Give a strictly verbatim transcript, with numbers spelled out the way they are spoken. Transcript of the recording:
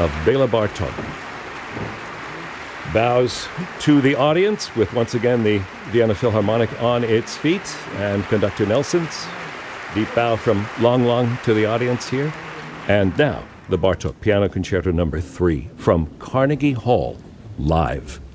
of Bela Bartok. Bows to the audience with, once again, the Vienna Philharmonic on its feet, and Conductor Nelson's deep bow from Long Long to the audience here. And now, the Bartok Piano Concerto number three from Carnegie Hall, live.